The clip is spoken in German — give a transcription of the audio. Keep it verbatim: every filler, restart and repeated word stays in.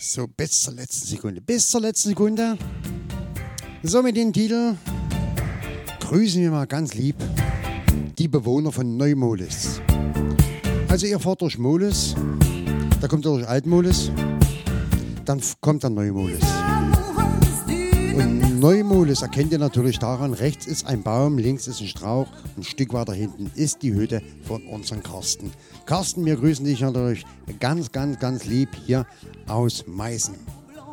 So, bis zur letzten Sekunde. Bis zur letzten Sekunde. So, mit dem Titel grüßen wir mal ganz lieb die Bewohner von Neumolis. Also ihr fahrt durch Molis, da kommt ihr durch Altmolis, dann kommt dann Neumolis. Und Neumolis erkennt ihr natürlich daran, rechts ist ein Baum, links ist ein Strauch, ein Stück weiter hinten ist die Hütte von unserem Carsten. Carsten, wir grüßen dich natürlich ganz, ganz, ganz lieb hier aus Meißen.